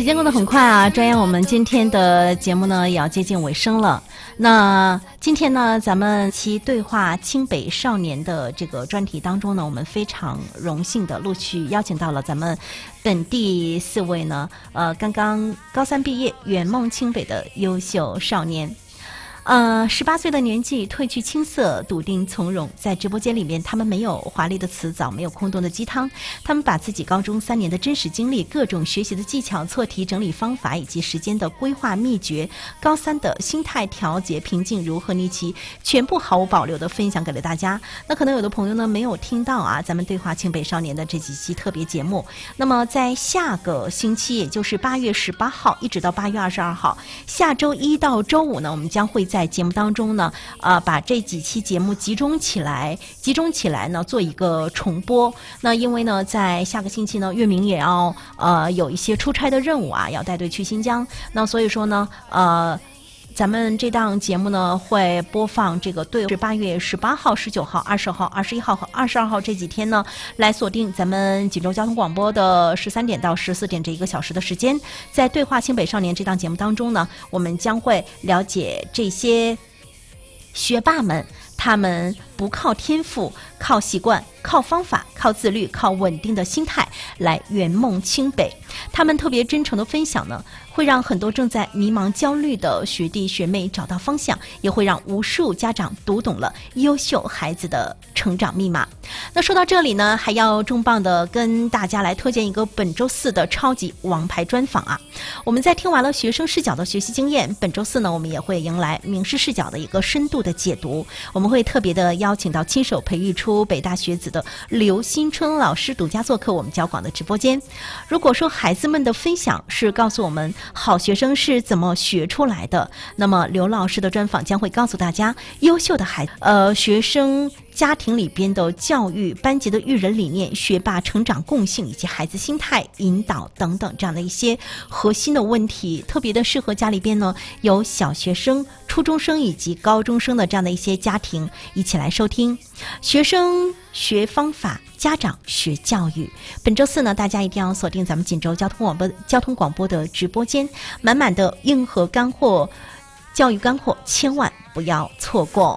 时间过得很快啊，转眼我们今天的节目呢也要接近尾声了。那今天呢，咱们其对话清北少年的这个专题当中呢，我们非常荣幸的陆续邀请到了咱们本地4位呢，刚刚高3毕业，圆梦清北的优秀少年。18岁的年纪，褪去青涩，笃定从容。在直播间里面，他们没有华丽的辞藻，没有空洞的鸡汤，他们把自己高中3年的真实经历、各种学习的技巧、错题整理方法以及时间的规划秘诀、高3的心态调节、平静如何逆袭，全部毫无保留的分享给了大家。那可能有的朋友呢没有听到啊，咱们对话清北少年的这几期特别节目。那么在下个星期，也就是8月18号一直到8月22号，下周一到周五呢，我们将会在节目当中呢，把这几期节目集中起来呢，做一个重播。那因为呢，在下个星期呢，岳明也要有一些出差的任务啊，要带队去新疆。那所以说呢，咱们这档节目呢会播放这个对是8月18号、19号、20号、21号和22号这几天呢，来锁定咱们锦州交通广播的13点到14点这1个小时的时间，在对话清北少年这档节目当中呢，我们将会了解这些学霸们，他们不靠天赋，靠习惯，靠方法，靠自律，靠稳定的心态来圆梦清北。他们特别真诚的分享呢，会让很多正在迷茫焦虑的学弟学妹找到方向，也会让无数家长读懂了优秀孩子的成长密码。那说到这里呢，还要重磅的跟大家来推荐一个本周4的超级王牌专访啊。我们在听完了学生视角的学习经验，本周4呢，我们也会迎来名师视角的一个深度的解读。我们会特别的邀请到亲手培育出北大学子的刘新春老师独家做客我们交广的直播间。如果说孩子们的分享是告诉我们好学生是怎么学出来的，那么刘老师的专访将会告诉大家优秀的孩子学生家庭里边的教育、班级的育人理念、学霸成长共性以及孩子心态引导等等这样的一些核心的问题，特别的适合家里边呢有小学生、初中生以及高中生的这样的一些家庭一起来收听。学生学方法，家长学教育。本周4呢，大家一定要锁定咱们锦州交通广播的直播间，满满的硬核干货、教育干货，千万不要错过。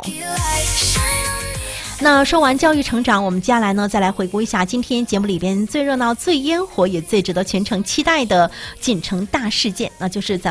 那说完教育成长，我们接下来呢，再来回顾一下今天节目里边最热闹、最烟火也最值得全城期待的锦城大事件，那就是咱